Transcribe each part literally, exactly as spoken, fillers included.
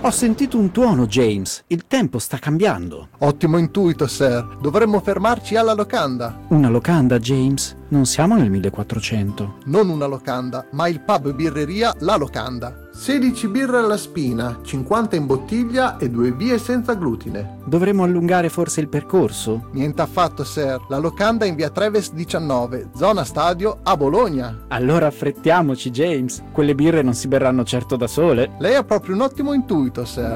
Ho sentito un tuono, James. Il tempo sta cambiando. Ottimo intuito, sir. Dovremmo fermarci alla locanda. Una locanda, James? Non siamo nel millequattrocento. Non una locanda, ma il pub birreria La Locanda. sedici birre alla spina, cinquanta in bottiglia e due vie senza glutine. Dovremmo allungare forse il percorso? Niente affatto, sir. La locanda è in via Treves diciannove, zona stadio, a Bologna. Allora affrettiamoci, James. Quelle birre non si berranno certo da sole. Lei ha proprio un ottimo intuito, sir.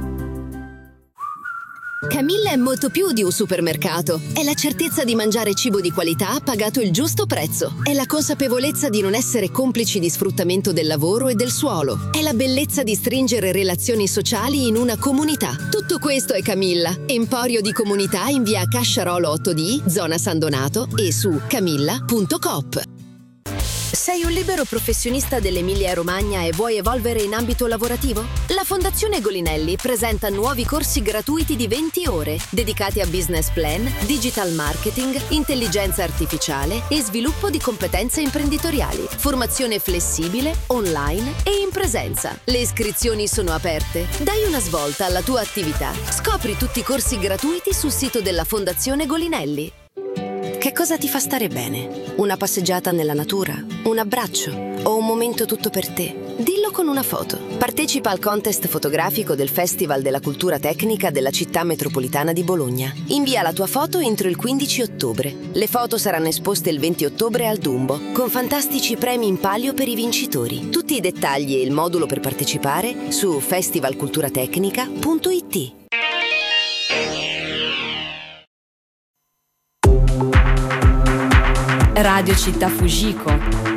Camilla è molto più di un supermercato. È la certezza di mangiare cibo di qualità pagato il giusto prezzo. È la consapevolezza di non essere complici di sfruttamento del lavoro e del suolo. È la bellezza di stringere relazioni sociali in una comunità. Tutto questo è Camilla, emporio di comunità in via Casciarolo otto D, zona San Donato e su camilla punto coop. Sei un libero professionista dell'Emilia-Romagna e vuoi evolvere in ambito lavorativo? La Fondazione Golinelli presenta nuovi corsi gratuiti di venti ore dedicati a business plan, digital marketing, intelligenza artificiale e sviluppo di competenze imprenditoriali. Formazione flessibile, online e in presenza. Le iscrizioni sono aperte. Dai una svolta alla tua attività. Scopri tutti i corsi gratuiti sul sito della Fondazione Golinelli. Che cosa ti fa stare bene? Una passeggiata nella natura? Un abbraccio? O un momento tutto per te? Dillo con una foto. Partecipa al contest fotografico del Festival della Cultura Tecnica della Città Metropolitana di Bologna. Invia la tua foto entro il quindici ottobre. Le foto saranno esposte il venti ottobre al Dumbo, con fantastici premi in palio per i vincitori. Tutti i dettagli e il modulo per partecipare su festival cultura tecnica punto it. Radio Città Fujiko.